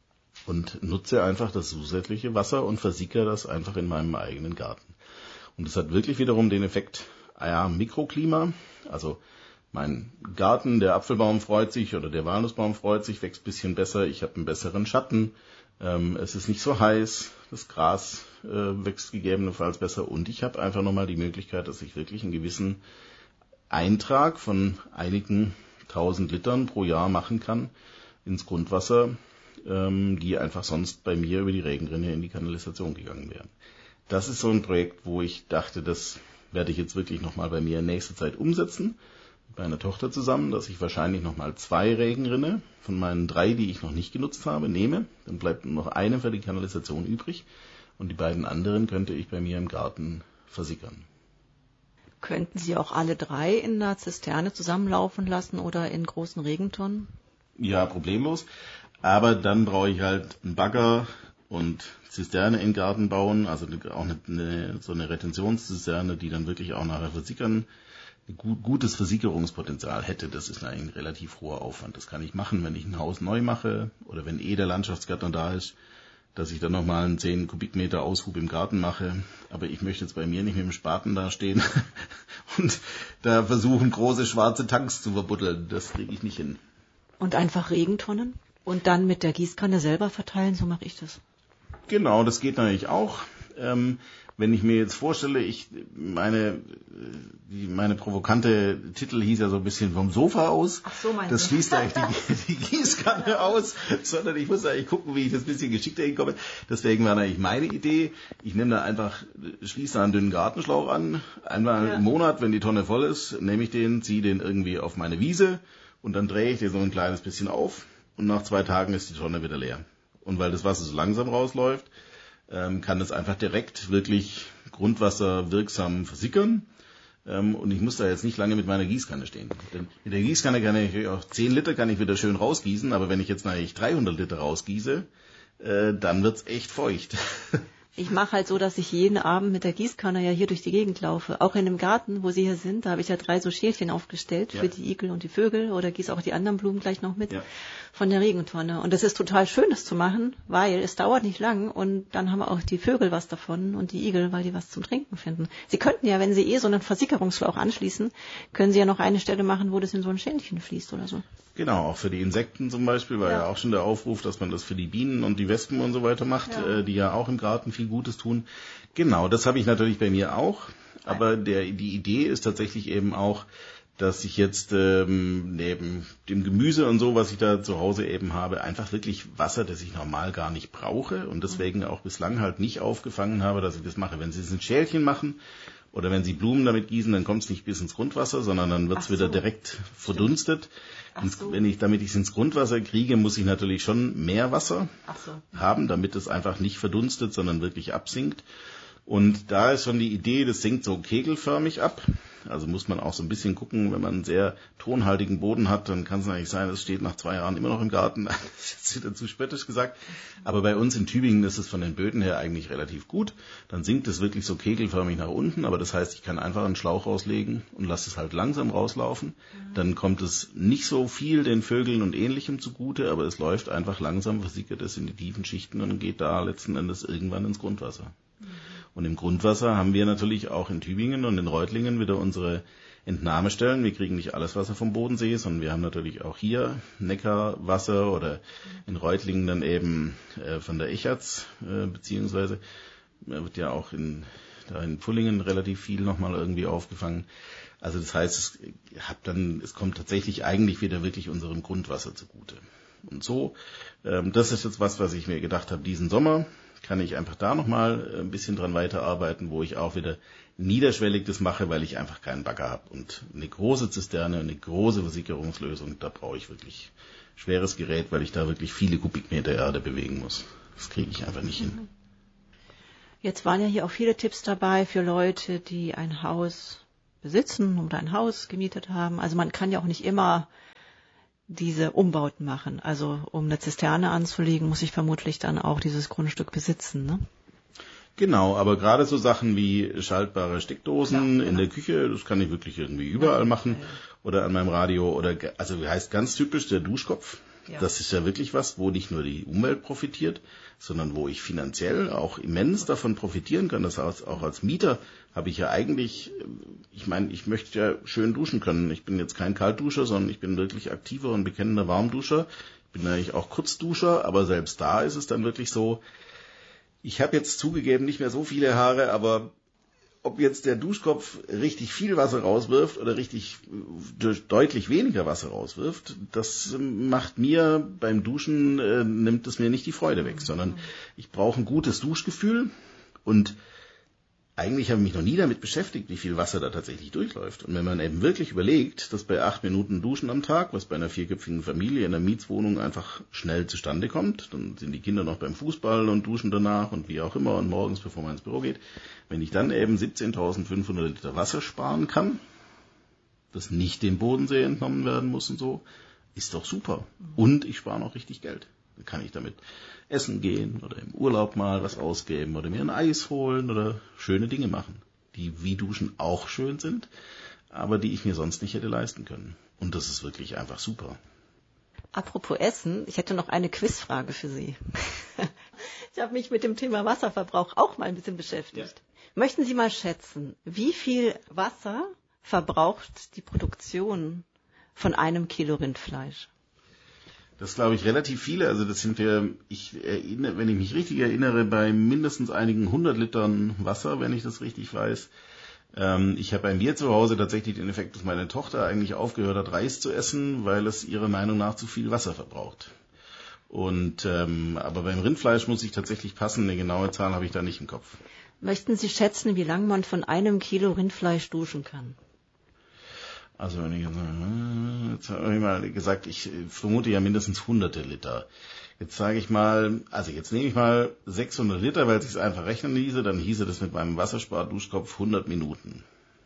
Speaker 4: und nutze einfach das zusätzliche Wasser und versickere das einfach in meinem eigenen Garten. Und das hat wirklich wiederum den Effekt, Mikroklima, also mein Garten, der Apfelbaum freut sich oder der Walnussbaum freut sich, wächst ein bisschen besser, ich habe einen besseren Schatten, Es ist nicht so heiß, das Gras wächst gegebenenfalls besser und ich habe einfach nochmal die Möglichkeit, dass ich wirklich einen gewissen Eintrag von einigen 1000 Litern pro Jahr machen kann ins Grundwasser, die einfach sonst bei mir über die Regenrinne in die Kanalisation gegangen wären. Das ist so ein Projekt, wo ich dachte, das werde ich jetzt wirklich nochmal bei mir in nächster Zeit umsetzen, mit meiner Tochter zusammen, dass ich wahrscheinlich nochmal 2 Regenrinne von meinen 3, die ich noch nicht genutzt habe, nehme. Dann bleibt nur noch eine für die Kanalisation übrig und die beiden anderen könnte ich bei mir im Garten versickern.
Speaker 3: Könnten Sie auch alle 3 in einer Zisterne zusammenlaufen lassen oder in großen Regentonnen?
Speaker 4: Ja, problemlos. Aber dann brauche ich halt einen Bagger und Zisterne in den Garten bauen, also auch so eine Retentionszisterne, die dann wirklich auch nachher versickern, ein gutes Versickerungspotenzial hätte. Das ist eigentlich ein relativ hoher Aufwand. Das kann ich machen, wenn ich ein Haus neu mache oder wenn der Landschaftsgärtner da ist, dass ich dann nochmal einen 10 Kubikmeter Aushub im Garten mache. Aber ich möchte jetzt bei mir nicht mit dem Spaten da stehen und da versuchen, große schwarze Tanks zu verbuddeln. Das kriege ich nicht hin.
Speaker 3: Und einfach Regentonnen? Und dann mit der Gießkanne selber verteilen, so mache ich das.
Speaker 4: Genau, das geht natürlich auch. Wenn ich mir jetzt vorstelle, meine provokante Titel hieß ja so ein bisschen vom Sofa aus.
Speaker 3: Ach so, meinst du?
Speaker 4: Das schließt eigentlich die Gießkanne aus, sondern ich muss eigentlich gucken, wie ich das ein bisschen geschickter hinkomme. Deswegen war eigentlich meine Idee, ich nehme da einfach, schließe da einen dünnen Gartenschlauch an, einmal im Monat, wenn die Tonne voll ist, nehme ich den, ziehe den irgendwie auf meine Wiese und dann drehe ich den so ein kleines bisschen auf und nach 2 Tagen ist die Tonne wieder leer. Und weil das Wasser so langsam rausläuft, kann es einfach direkt wirklich Grundwasser wirksam versickern. Und ich muss da jetzt nicht lange mit meiner Gießkanne stehen. Denn mit der Gießkanne kann ich auch 10 Liter kann ich wieder schön rausgießen, aber wenn ich jetzt eigentlich 300 Liter rausgieße, dann wird's echt feucht.
Speaker 3: Ich mache halt so, dass ich jeden Abend mit der Gießkanne ja hier durch die Gegend laufe. Auch in dem Garten, wo Sie hier sind, da habe ich ja 3 so Schälchen aufgestellt für die Igel und die Vögel oder gieße auch die anderen Blumen gleich noch mit von der Regentonne. Und das ist total schön, das zu machen, weil es dauert nicht lang und dann haben auch die Vögel was davon und die Igel, weil die was zum Trinken finden. Sie könnten ja, wenn Sie so einen Versickerungsschlauch anschließen, können Sie ja noch eine Stelle machen, wo das in so ein Schälchen fließt oder so.
Speaker 4: Genau, auch für die Insekten zum Beispiel war ja auch schon der Aufruf, dass man das für die Bienen und die Wespen und so weiter macht, die ja auch im Garten viel Gutes tun. Genau, das habe ich natürlich bei mir auch, aber die Idee ist tatsächlich eben auch, dass ich jetzt neben dem Gemüse und so, was ich da zu Hause eben habe, einfach wirklich Wasser, das ich normal gar nicht brauche und deswegen auch bislang halt nicht aufgefangen habe, dass ich das mache. Wenn Sie es in Schälchen machen oder wenn Sie Blumen damit gießen, dann kommt es nicht bis ins Grundwasser, sondern dann wird es wieder direkt verdunstet. Damit ich es ins Grundwasser kriege, muss ich natürlich schon mehr Wasser haben, damit es einfach nicht verdunstet, sondern wirklich absinkt. Und da ist schon die Idee, das sinkt so kegelförmig ab. Also muss man auch so ein bisschen gucken, wenn man einen sehr tonhaltigen Boden hat, dann kann es eigentlich sein, es steht nach 2 Jahren immer noch im Garten. Das ist jetzt wieder zu spöttisch gesagt. Aber bei uns in Tübingen ist es von den Böden her eigentlich relativ gut. Dann sinkt es wirklich so kegelförmig nach unten. Aber das heißt, ich kann einfach einen Schlauch rauslegen und lasse es halt langsam rauslaufen. Dann kommt es nicht so viel den Vögeln und Ähnlichem zugute, aber es läuft einfach langsam, versickert es in die tiefen Schichten und geht da letzten Endes irgendwann ins Grundwasser. Und im Grundwasser haben wir natürlich auch in Tübingen und in Reutlingen wieder unsere Entnahmestellen. Wir kriegen nicht alles Wasser vom Bodensee, sondern wir haben natürlich auch hier Neckarwasser oder in Reutlingen dann eben von der Echarts, beziehungsweise wird ja auch in Pfullingen relativ viel nochmal irgendwie aufgefangen. Also das heißt, es kommt tatsächlich eigentlich wieder wirklich unserem Grundwasser zugute. Und so, das ist jetzt was ich mir gedacht habe, diesen Sommer kann ich einfach da nochmal ein bisschen dran weiterarbeiten, wo ich auch wieder niederschwellig das mache, weil ich einfach keinen Bagger habe. Und eine große Zisterne, eine große Versickerungslösung, da brauche ich wirklich schweres Gerät, weil ich da wirklich viele Kubikmeter Erde bewegen muss. Das kriege ich einfach nicht hin.
Speaker 3: Jetzt waren ja hier auch viele Tipps dabei für Leute, die ein Haus besitzen oder ein Haus gemietet haben. Also man kann ja auch nicht immer diese Umbauten machen. Also um eine Zisterne anzulegen, muss ich vermutlich dann auch dieses Grundstück besitzen, ne?
Speaker 4: Genau, aber gerade so Sachen wie schaltbare Steckdosen in der Küche, das kann ich wirklich irgendwie überall machen. Oder an meinem Radio oder, also heißt ganz typisch der Duschkopf. Ja. Das ist ja wirklich was, wo nicht nur die Umwelt profitiert, sondern wo ich finanziell auch immens davon profitieren kann. Das heißt, auch als Mieter habe ich ja eigentlich, ich meine, ich möchte ja schön duschen können. Ich bin jetzt kein Kaltduscher, sondern ich bin wirklich aktiver und bekennender Warmduscher. Bin eigentlich auch Kurzduscher, aber selbst da ist es dann wirklich so, ich habe jetzt zugegeben nicht mehr so viele Haare, aber ob jetzt der Duschkopf richtig viel Wasser rauswirft oder deutlich weniger Wasser rauswirft, das macht mir beim Duschen, nimmt es mir nicht die Freude weg, sondern ich brauche ein gutes Duschgefühl und eigentlich habe ich mich noch nie damit beschäftigt, wie viel Wasser da tatsächlich durchläuft. Und wenn man eben wirklich überlegt, dass bei 8 Minuten Duschen am Tag, was bei einer 4-köpfigen Familie in einer Mietswohnung einfach schnell zustande kommt, dann sind die Kinder noch beim Fußball und duschen danach und wie auch immer und morgens, bevor man ins Büro geht. Wenn ich dann eben 17.500 Liter Wasser sparen kann, das nicht dem Bodensee entnommen werden muss und so, ist doch super. Und ich spare noch richtig Geld. Dann kann ich damit essen gehen oder im Urlaub mal was ausgeben oder mir ein Eis holen oder schöne Dinge machen, die wie Duschen auch schön sind, aber die ich mir sonst nicht hätte leisten können. Und das ist wirklich einfach super.
Speaker 3: Apropos Essen, ich hätte noch eine Quizfrage für Sie. Ich habe mich mit dem Thema Wasserverbrauch auch mal ein bisschen beschäftigt. Ja. Möchten Sie mal schätzen, wie viel Wasser verbraucht die Produktion von 1 Kilo Rindfleisch?
Speaker 4: Das glaube ich relativ viele. Also das sind wenn ich mich richtig erinnere, bei mindestens einigen 100 Litern Wasser, wenn ich das richtig weiß. Ich habe bei mir zu Hause tatsächlich den Effekt, dass meine Tochter eigentlich aufgehört hat, Reis zu essen, weil es ihrer Meinung nach zu viel Wasser verbraucht. Und aber beim Rindfleisch muss ich tatsächlich passen. Eine genaue Zahl habe ich da nicht im Kopf.
Speaker 3: Möchten Sie schätzen, wie lange man von 1 Kilo Rindfleisch duschen kann?
Speaker 4: Also wenn jetzt habe ich mal gesagt, ich vermute ja mindestens hunderte Liter. Jetzt sage ich mal, also jetzt nehme ich mal 600 Liter, weil es sich einfach rechnen ließe, dann hieße das mit meinem Wasserspar-Duschkopf 100 Minuten.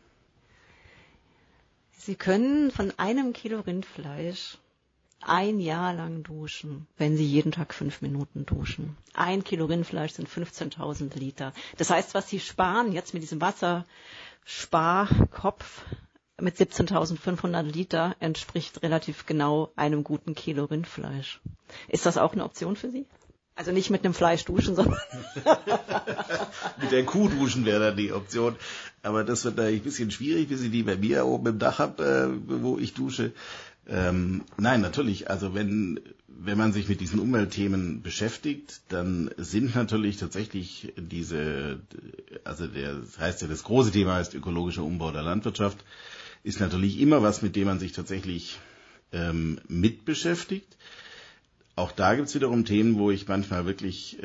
Speaker 3: Sie können von 1 Kilo Rindfleisch 1 Jahr lang duschen, wenn Sie jeden Tag 5 Minuten duschen. 1 Kilo Rindfleisch sind 15.000 Liter. Das heißt, was Sie sparen jetzt mit diesem Wassersparkopf mit 17.500 Liter entspricht relativ genau 1 guten Kilo Rindfleisch. Ist das auch eine Option für Sie? Also nicht mit einem Fleisch duschen, sondern
Speaker 4: mit der Kuh duschen wäre dann die Option. Aber das wird natürlich ein bisschen schwierig, bis ich die bei mir oben im Dach habe, wo ich dusche. Nein, natürlich. Also wenn man sich mit diesen Umweltthemen beschäftigt, dann sind natürlich tatsächlich das heißt ja, das große Thema heißt ökologischer Umbau der Landwirtschaft, ist natürlich immer was, mit dem man sich tatsächlich mit beschäftigt. Auch da gibt's wiederum Themen, wo ich manchmal wirklich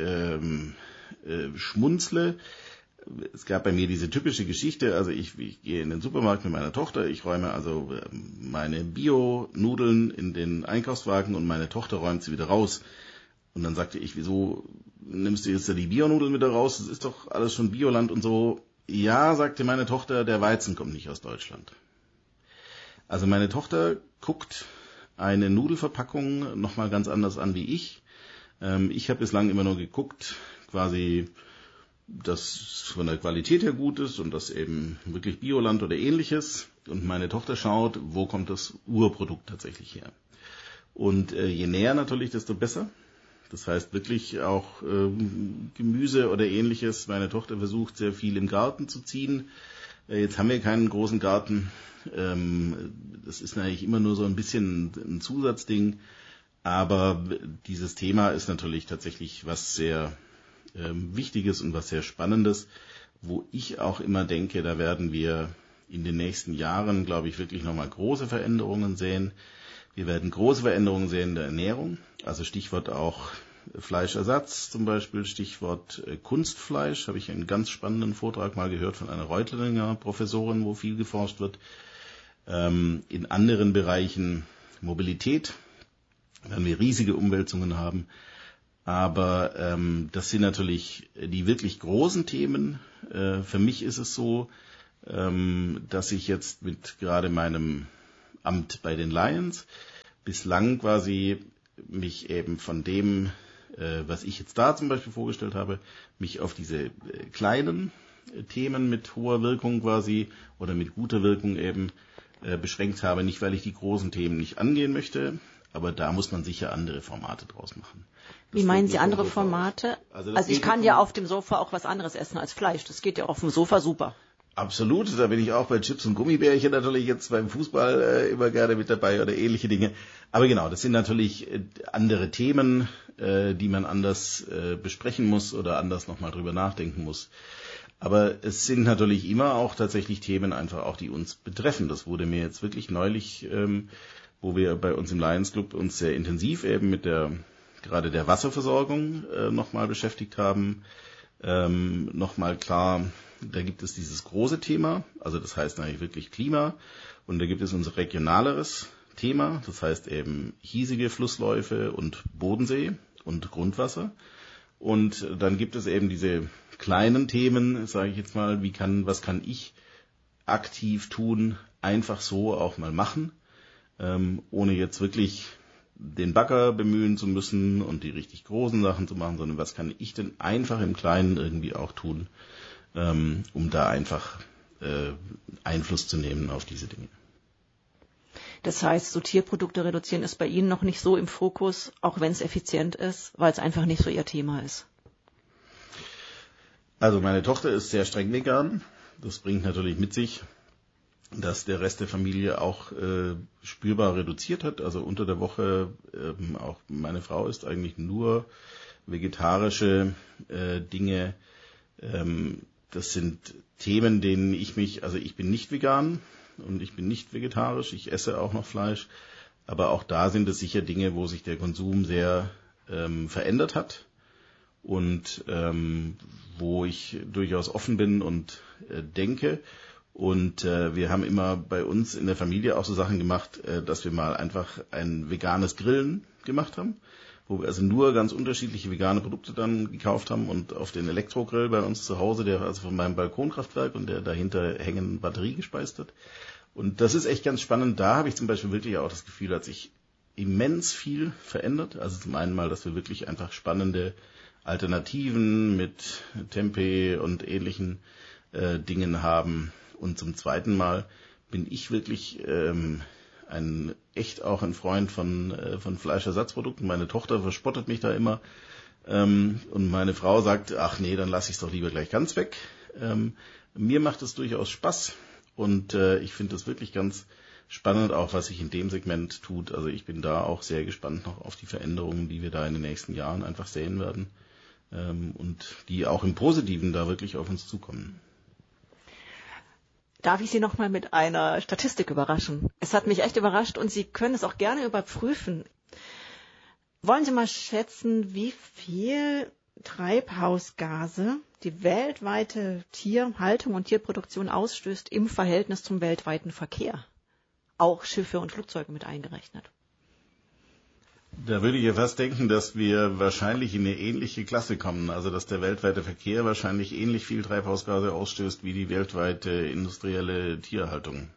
Speaker 4: schmunzle. Es gab bei mir diese typische Geschichte, also ich gehe in den Supermarkt mit meiner Tochter, ich räume also meine Bio-Nudeln in den Einkaufswagen und meine Tochter räumt sie wieder raus. Und dann sagte ich, wieso nimmst du jetzt da die Bio-Nudeln wieder raus? Das ist doch alles schon Bioland und so. Ja, sagte meine Tochter, der Weizen kommt nicht aus Deutschland. Also meine Tochter guckt eine Nudelverpackung nochmal ganz anders an wie ich. Ich habe bislang immer nur geguckt, quasi, dass von der Qualität her gut ist und das eben wirklich Bioland oder ähnliches. Und meine Tochter schaut, wo kommt das Urprodukt tatsächlich her. Und je näher natürlich, desto besser. Das heißt wirklich auch Gemüse oder ähnliches. Meine Tochter versucht sehr viel im Garten zu ziehen. Jetzt haben wir keinen großen Garten. Das ist natürlich immer nur so ein bisschen ein Zusatzding. Aber dieses Thema ist natürlich tatsächlich was sehr Wichtiges und was sehr Spannendes, wo ich auch immer denke, da werden wir in den nächsten Jahren, glaube ich, wirklich nochmal große Veränderungen sehen. Wir werden große Veränderungen sehen in der Ernährung, also Stichwort auch Fleischersatz zum Beispiel, Stichwort Kunstfleisch, habe ich einen ganz spannenden Vortrag mal gehört von einer Reutlinger Professorin, wo viel geforscht wird. In anderen Bereichen Mobilität werden wir riesige Umwälzungen haben. Aber das sind natürlich die wirklich großen Themen. Für mich ist es so, dass ich jetzt mit gerade meinem Amt bei den Lions bislang quasi mich eben von dem, was ich jetzt da zum Beispiel vorgestellt habe, mich auf diese kleinen Themen mit hoher Wirkung quasi oder mit guter Wirkung eben beschränkt habe. Nicht, weil ich die großen Themen nicht angehen möchte, aber da muss man sicher andere Formate draus machen.
Speaker 3: Wie meinen Sie andere Formate? Also ich kann ja auf dem Sofa auch was anderes essen als Fleisch. Das geht ja auf dem Sofa super.
Speaker 4: Absolut, da bin ich auch bei Chips und Gummibärchen natürlich jetzt beim Fußball immer gerne mit dabei oder ähnliche Dinge. Aber genau, das sind natürlich andere Themen, die man anders besprechen muss oder anders nochmal drüber nachdenken muss. Aber es sind natürlich immer auch tatsächlich Themen einfach auch, die uns betreffen. Das wurde mir jetzt wirklich neulich, wo wir bei uns im Lions Club uns sehr intensiv eben mit gerade der Wasserversorgung nochmal beschäftigt haben. Nochmal klar, da gibt es dieses große Thema, also das heißt eigentlich wirklich Klima, und da gibt es unser regionaleres Thema, das heißt eben hiesige Flussläufe und Bodensee und Grundwasser. Und dann gibt es eben diese kleinen Themen, sage ich jetzt mal, was kann ich aktiv tun, einfach so auch mal machen, ohne jetzt wirklich den Bagger bemühen zu müssen und die richtig großen Sachen zu machen, sondern was kann ich denn einfach im Kleinen irgendwie auch tun, um da einfach Einfluss zu nehmen auf diese Dinge.
Speaker 3: Das heißt, so Tierprodukte reduzieren ist bei Ihnen noch nicht so im Fokus, auch wenn es effizient ist, weil es einfach nicht so Ihr Thema ist.
Speaker 4: Also meine Tochter ist sehr streng vegan. Das bringt natürlich mit sich, dass der Rest der Familie auch spürbar reduziert hat. Also unter der Woche, auch meine Frau isst eigentlich nur vegetarische Dinge. Das sind Themen, denen ich bin nicht vegan und ich bin nicht vegetarisch, ich esse auch noch Fleisch, aber auch da sind es sicher Dinge, wo sich der Konsum sehr verändert hat und wo ich durchaus offen bin und denke. Und wir haben immer bei uns in der Familie auch so Sachen gemacht, dass wir mal einfach ein veganes Grillen gemacht haben, wo wir also nur ganz unterschiedliche vegane Produkte dann gekauft haben und auf den Elektrogrill bei uns zu Hause, der also von meinem Balkonkraftwerk und der dahinter hängenden Batterie gespeist hat. Und das ist echt ganz spannend. Da habe ich zum Beispiel wirklich auch das Gefühl, hat sich immens viel verändert. Also zum einen mal, dass wir wirklich einfach spannende Alternativen mit Tempeh und ähnlichen Dingen haben. Und zum zweiten Mal bin ich wirklich echt auch ein Freund von Fleischersatzprodukten. Meine Tochter verspottet mich da immer. Und meine Frau sagt, ach nee, dann lasse ich es doch lieber gleich ganz weg. Mir macht es durchaus Spaß. Und ich finde es wirklich ganz spannend, auch was sich in dem Segment tut. Also ich bin da auch sehr gespannt noch auf die Veränderungen, die wir da in den nächsten Jahren einfach sehen werden. Und die auch im Positiven da wirklich auf uns zukommen.
Speaker 3: Darf ich Sie noch mal mit einer Statistik überraschen? Es hat mich echt überrascht und Sie können es auch gerne überprüfen. Wollen Sie mal schätzen, wie viel Treibhausgase die weltweite Tierhaltung und Tierproduktion ausstößt im Verhältnis zum weltweiten Verkehr? Auch Schiffe und Flugzeuge mit eingerechnet.
Speaker 4: Da würde ich ja fast denken, dass wir wahrscheinlich in eine ähnliche Klasse kommen. Also dass der weltweite Verkehr wahrscheinlich ähnlich viel Treibhausgase ausstößt wie die weltweite industrielle Tierhaltung.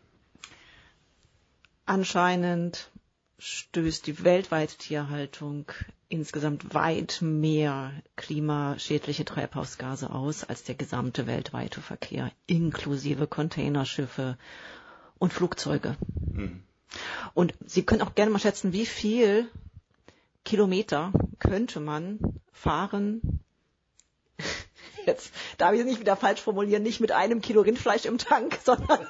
Speaker 3: Anscheinend stößt die weltweite Tierhaltung insgesamt weit mehr klimaschädliche Treibhausgase aus als der gesamte weltweite Verkehr, inklusive Containerschiffe und Flugzeuge. Und Sie können auch gerne mal schätzen, wie viel Kilometer könnte man fahren, jetzt darf ich es nicht wieder falsch formulieren, nicht mit 1 Kilo Rindfleisch im Tank, sondern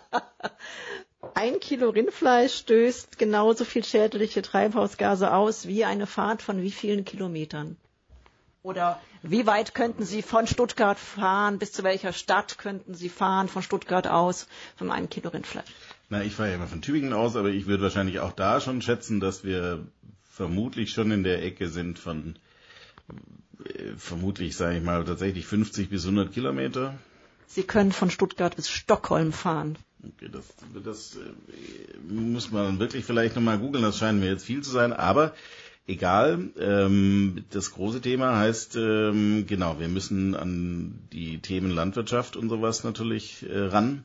Speaker 3: 1 Kilo Rindfleisch stößt genauso viel schädliche Treibhausgase aus wie eine Fahrt von wie vielen Kilometern? Oder wie weit könnten Sie von Stuttgart fahren, bis zu welcher Stadt könnten Sie fahren von Stuttgart aus von 1 Kilo Rindfleisch?
Speaker 4: Na, ich fahre ja immer von Tübingen aus, aber ich würde wahrscheinlich auch da schon schätzen, dass wir vermutlich schon in der Ecke sind von vermutlich, sage ich mal, tatsächlich 50 bis 100 Kilometer.
Speaker 3: Sie können von Stuttgart bis Stockholm fahren.
Speaker 4: Okay, das muss man wirklich vielleicht nochmal googeln, das scheint mir jetzt viel zu sein, aber egal. Das große Thema heißt, genau, wir müssen an die Themen Landwirtschaft und sowas natürlich ran.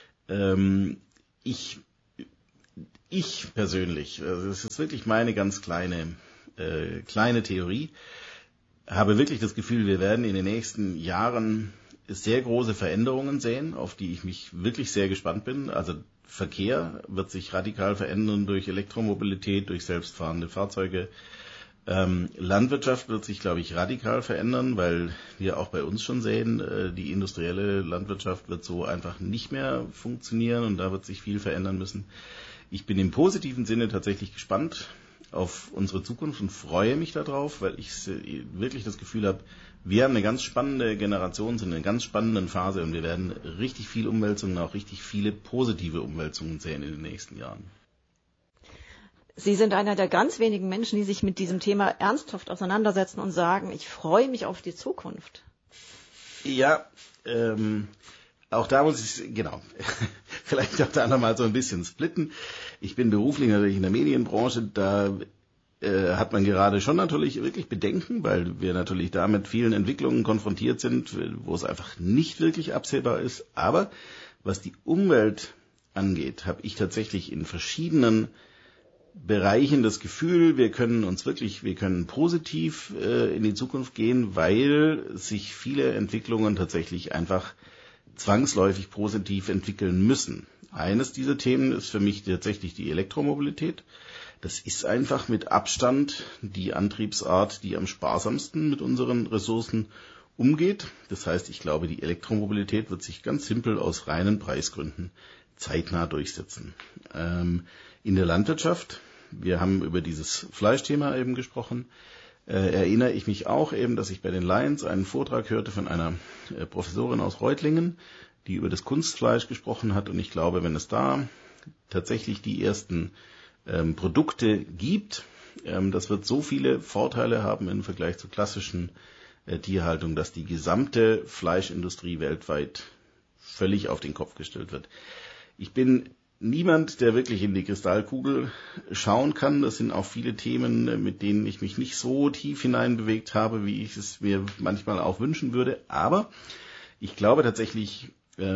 Speaker 4: Ich persönlich, also das ist wirklich meine ganz kleine Theorie, habe wirklich das Gefühl, wir werden in den nächsten Jahren sehr große Veränderungen sehen, auf die ich mich wirklich sehr gespannt bin. Also Verkehr wird sich radikal verändern durch Elektromobilität, durch selbstfahrende Fahrzeuge. Landwirtschaft wird sich, glaube ich, radikal verändern, weil wir auch bei uns schon sehen, die industrielle Landwirtschaft wird so einfach nicht mehr funktionieren und da wird sich viel verändern müssen. Ich bin im positiven Sinne tatsächlich gespannt auf unsere Zukunft und freue mich darauf, weil ich wirklich das Gefühl habe, wir haben eine ganz spannende Generation, sind in einer ganz spannenden Phase und wir werden richtig viel Umwälzungen, auch richtig viele positive Umwälzungen sehen in den nächsten Jahren.
Speaker 3: Sie sind einer der ganz wenigen Menschen, die sich mit diesem Thema ernsthaft auseinandersetzen und sagen, ich freue mich auf die Zukunft.
Speaker 4: Ja, auch da muss ich, genau, vielleicht auch da nochmal so ein bisschen splitten. Ich bin beruflich natürlich in der Medienbranche, da hat man gerade schon natürlich wirklich Bedenken, weil wir natürlich da mit vielen Entwicklungen konfrontiert sind, wo es einfach nicht wirklich absehbar ist. Aber was die Umwelt angeht, habe ich tatsächlich in verschiedenen Bereichen das Gefühl, wir können positiv in die Zukunft gehen, weil sich viele Entwicklungen tatsächlich einfach zwangsläufig positiv entwickeln müssen. Eines dieser Themen ist für mich tatsächlich die Elektromobilität. Das ist einfach mit Abstand die Antriebsart, die am sparsamsten mit unseren Ressourcen umgeht. Das heißt, ich glaube, die Elektromobilität wird sich ganz simpel aus reinen Preisgründen zeitnah durchsetzen. In der Landwirtschaft, wir haben über dieses Fleischthema eben gesprochen, erinnere ich mich auch eben, dass ich bei den Lions einen Vortrag hörte von einer Professorin aus Reutlingen, die über das Kunstfleisch gesprochen hat. Und ich glaube, wenn es da tatsächlich die ersten Produkte gibt, das wird so viele Vorteile haben im Vergleich zur klassischen Tierhaltung, dass die gesamte Fleischindustrie weltweit völlig auf den Kopf gestellt wird. Ich bin niemand, der wirklich in die Kristallkugel schauen kann. Das sind auch viele Themen, mit denen ich mich nicht so tief hineinbewegt habe, wie ich es mir manchmal auch wünschen würde. Aber ich glaube tatsächlich,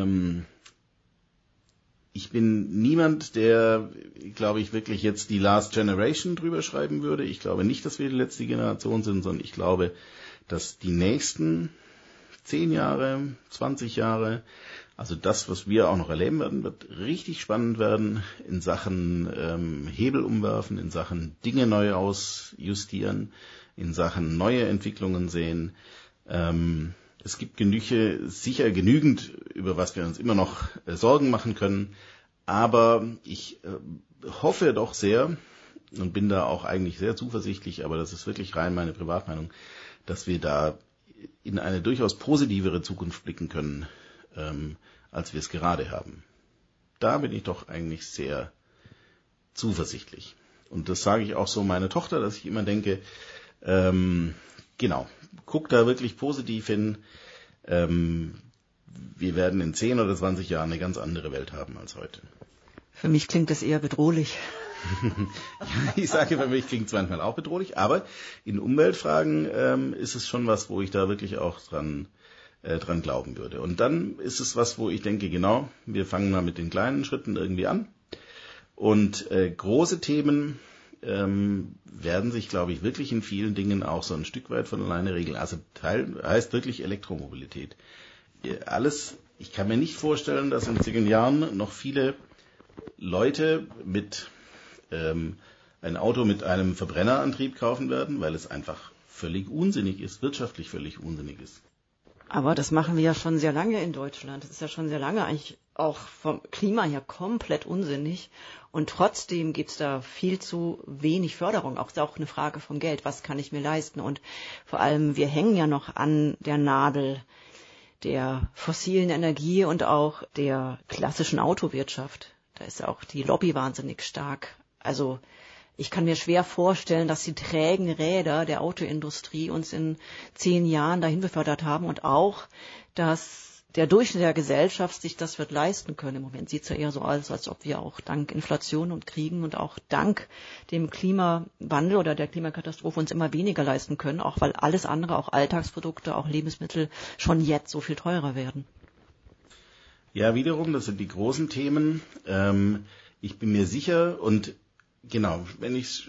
Speaker 4: ich bin niemand, der, glaube ich, wirklich jetzt die Last Generation drüber schreiben würde. Ich glaube nicht, dass wir die letzte Generation sind, sondern ich glaube, dass die nächsten 10 Jahre, 20 Jahre, also das, was wir auch noch erleben werden, wird richtig spannend werden in Sachen Hebel umwerfen, in Sachen Dinge neu ausjustieren, in Sachen neue Entwicklungen sehen. Es gibt sicher genügend, über was wir uns immer noch Sorgen machen können. Aber ich hoffe doch sehr und bin da auch eigentlich sehr zuversichtlich, aber das ist wirklich rein meine Privatmeinung, dass wir da in eine durchaus positivere Zukunft blicken können, als wir es gerade haben. Da bin ich doch eigentlich sehr zuversichtlich. Und das sage ich auch so meiner Tochter, dass ich immer denke, genau, guck da wirklich positiv hin. Wir werden in 10 oder 20 Jahren eine ganz andere Welt haben als heute.
Speaker 3: Für mich klingt das eher bedrohlich.
Speaker 4: Ich sage, für mich klingt es manchmal auch bedrohlich, aber in Umweltfragen ist es schon was, wo ich da wirklich auch dran glauben würde. Und dann ist es was, wo ich denke, genau, wir fangen mal mit den kleinen Schritten irgendwie an. Und große Themen werden sich, glaube ich, wirklich in vielen Dingen auch so ein Stück weit von alleine regeln. Also heißt wirklich Elektromobilität. Ich kann mir nicht vorstellen, dass in 10 Jahren noch viele Leute ein Auto mit einem Verbrennerantrieb kaufen werden, weil es einfach völlig unsinnig ist, wirtschaftlich völlig unsinnig ist.
Speaker 3: Aber das machen wir ja schon sehr lange in Deutschland. Das ist ja schon sehr lange eigentlich auch vom Klima her komplett unsinnig. Und trotzdem gibt es da viel zu wenig Förderung. Auch eine Frage von Geld. Was kann ich mir leisten? Und vor allem, wir hängen ja noch an der Nadel der fossilen Energie und auch der klassischen Autowirtschaft. Da ist ja auch die Lobby wahnsinnig stark. Also ich kann mir schwer vorstellen, dass die trägen Räder der Autoindustrie uns in 10 Jahren dahin befördert haben und auch, dass der Durchschnitt der Gesellschaft sich das wird leisten können. Im Moment sieht es ja eher so aus, als ob wir auch dank Inflation und Kriegen und auch dank dem Klimawandel oder der Klimakatastrophe uns immer weniger leisten können, auch weil alles andere, auch Alltagsprodukte, auch Lebensmittel schon jetzt so viel teurer werden.
Speaker 4: Ja, wiederum, das sind die großen Themen. Ich bin mir sicher und genau, wenn ich